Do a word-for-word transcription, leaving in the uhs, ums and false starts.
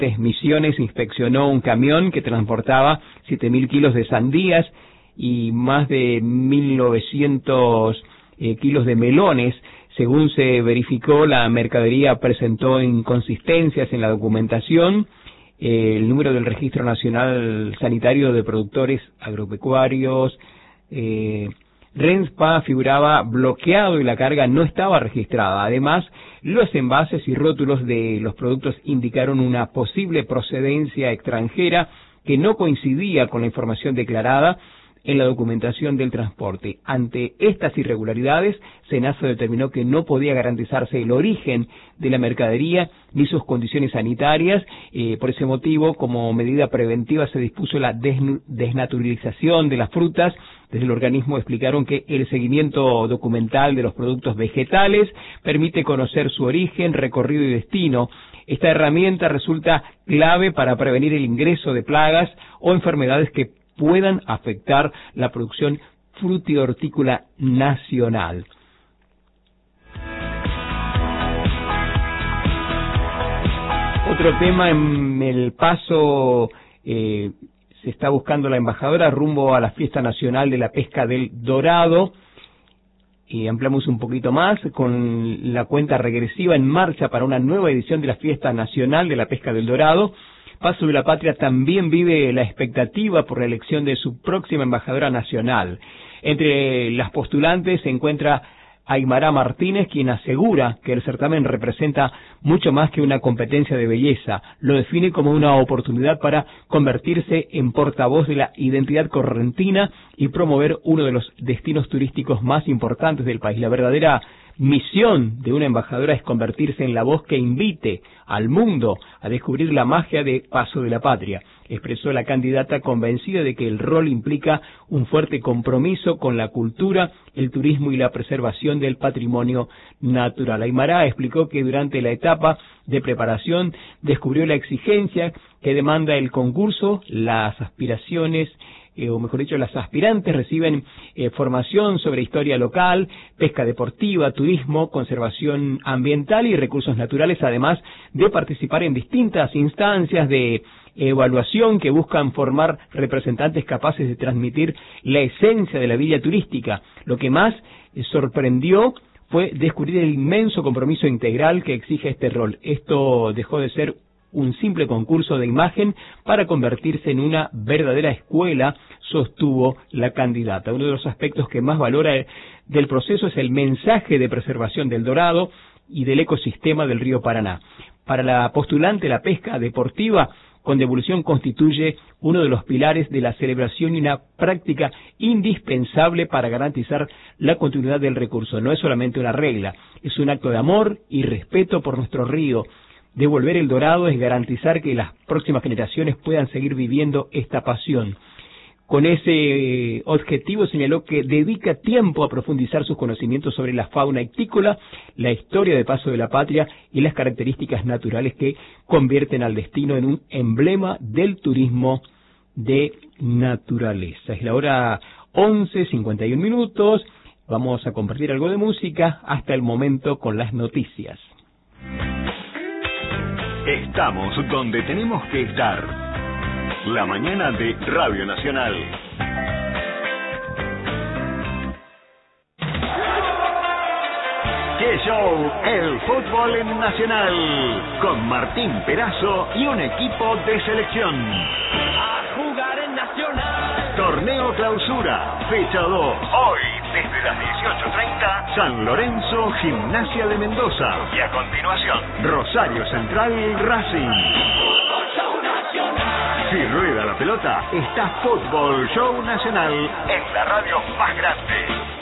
Misiones inspeccionó un camión que transportaba siete mil kilos de sandías y más de mil novecientos eh, kilos de melones. Según se verificó, la mercadería presentó inconsistencias en la documentación. Eh, el número del Registro Nacional Sanitario de Productores Agropecuarios, eh, RENSPA, figuraba bloqueado y la carga no estaba registrada. Además, los envases y rótulos de los productos indicaron una posible procedencia extranjera que no coincidía con la información declarada en la documentación del transporte. Ante estas irregularidades, SENASA determinó que no podía garantizarse el origen de la mercadería ni sus condiciones sanitarias. Eh, por ese motivo, como medida preventiva, se dispuso la desnaturalización de las frutas. Desde el organismo explicaron que el seguimiento documental de los productos vegetales permite conocer su origen, recorrido y destino. Esta herramienta resulta clave para prevenir el ingreso de plagas o enfermedades que puedan afectar la producción frutihortícola nacional. Otro tema, en el Paso eh, se está buscando la embajadora rumbo a la Fiesta Nacional de la Pesca del Dorado. Y ampliamos un poquito más con la cuenta regresiva en marcha para una nueva edición de la Fiesta Nacional de la Pesca del Dorado. Paso de la Patria también vive la expectativa por la elección de su próxima embajadora nacional. Entre las postulantes se encuentra Aymara Martínez, quien asegura que el certamen representa mucho más que una competencia de belleza. Lo define como una oportunidad para convertirse en portavoz de la identidad correntina y promover uno de los destinos turísticos más importantes del país. La verdadera misión de una embajadora es convertirse en la voz que invite al mundo a descubrir la magia de Paso de la Patria, expresó la candidata, convencida de que el rol implica un fuerte compromiso con la cultura, el turismo y la preservación del patrimonio natural. Aymara explicó que durante la etapa de preparación descubrió la exigencia que demanda el concurso, las aspiraciones Eh, o mejor dicho, las aspirantes reciben eh, formación sobre historia local, pesca deportiva, turismo, conservación ambiental y recursos naturales, además de participar en distintas instancias de evaluación que buscan formar representantes capaces de transmitir la esencia de la vida turística. Lo que más eh, sorprendió fue descubrir el inmenso compromiso integral que exige este rol. Esto dejó de ser un simple concurso de imagen para convertirse en una verdadera escuela, sostuvo la candidata. Uno de los aspectos que más valora del proceso es el mensaje de preservación del dorado y del ecosistema del río Paraná. Para la postulante, la pesca deportiva con devolución constituye uno de los pilares de la celebración y una práctica indispensable para garantizar la continuidad del recurso. No es solamente una regla, es un acto de amor y respeto por nuestro río. Devolver el dorado es garantizar que las próximas generaciones puedan seguir viviendo esta pasión. Con ese objetivo señaló que dedica tiempo a profundizar sus conocimientos sobre la fauna ictícola, la historia de Paso de la Patria y las características naturales que convierten al destino en un emblema del turismo de naturaleza. Es la hora once, cincuenta y un minutos. Vamos a compartir algo de música hasta el momento con las noticias. Estamos donde tenemos que estar. La mañana de Radio Nacional. ¡Qué show! El fútbol en Nacional. Con Martín Perazo y un equipo de selección. A jugar en Nacional. Torneo Clausura, fecha dos. Hoy, desde las dieciocho treinta, San Lorenzo, Gimnasia de Mendoza. Y a continuación, Rosario Central, Racing. Fútbol Show Nacional. Si rueda la pelota, está Fútbol Show Nacional en la radio más grande.